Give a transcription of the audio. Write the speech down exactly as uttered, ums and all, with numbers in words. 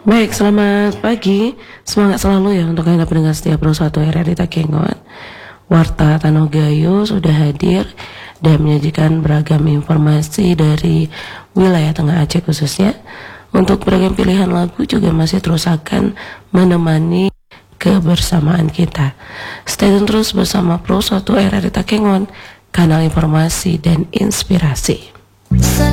Baik, selamat pagi. Semangat selalu ya untuk Anda pendengar setiap Pro satu R R I Takengon. Warta Tanogayo sudah hadir dan menyajikan beragam informasi dari wilayah Tengah Aceh khususnya. Untuk beragam pilihan lagu juga masih terus akan menemani kebersamaan kita. Stay tune terus bersama Pro satu R R I Takengon, kanal informasi dan inspirasi.